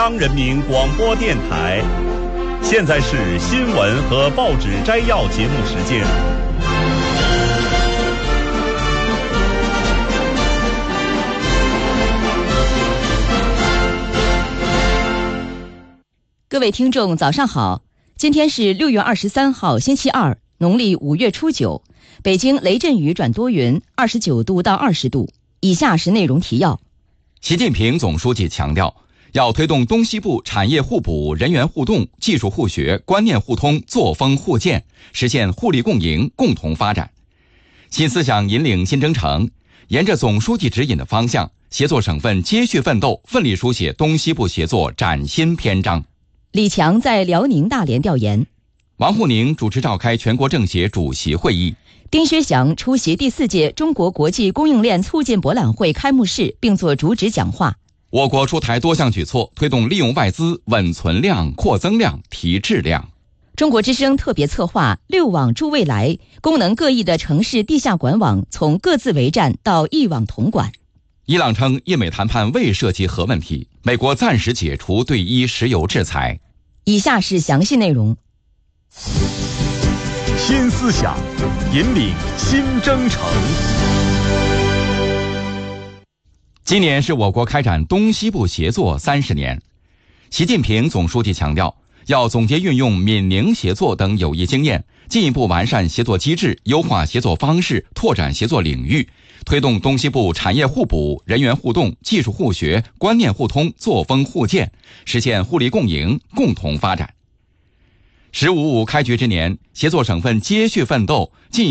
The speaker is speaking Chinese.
中央人民广播电台，现在是新闻和报纸摘要节目时间。 各位听众早上好，今天是6月23号星期二，农历5月初9，北京雷阵雨转多云，29度到20度。以下是内容提要。 习近平总书记强调，要推动东西部产业互补、人员互动、技术互学、观念互通、作风互鉴，实现互利共赢、共同发展。新思想引领新征程，沿着总书记指引的方向，协作省份接续奋斗，奋力书写东西部协作崭新篇章。 李强在辽宁大连调研。 王沪宁主持召开全国政协主席会议。 丁薛祥出席第4届中国国际供应链促进博览会开幕式，并作主旨讲话。 我国出台多项举措，推动利用外资稳存量、扩增量、提质量。 中国之声特别策划6网助未来，功能各异的城市地下管网从各自为战到一网统管。 伊朗称印美谈判未涉及核问题，美国暂时解除对伊石油制裁。 以下是详细内容。 新思想引领新征程。 今年是我国开展东西部协作30年。习近平总书记强调，要总结运用闽宁协作等有益经验，进一步完善协作机制，优化协作方式，拓展协作领域，推动东西部产业互补、人员互动、技术互学、观念互通、作风互鉴，实现互利共赢、共同发展。“十五五”开局之年，协作省份接续奋斗，进一步